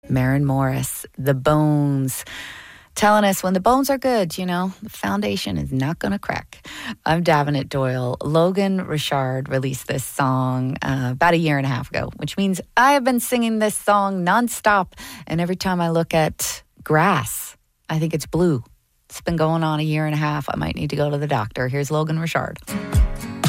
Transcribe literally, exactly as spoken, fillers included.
Maren Morris, The Bones, telling us when the bones are good, you know, the foundation is not going to crack. I'm Davenant Doyle. Logan Richard released this song uh, about a year and a half ago, which means I have been singing this song nonstop. And every time I look at grass, I think it's blue. It's been going on a year and a half. I might need to go to the doctor. Here's Logan Richard.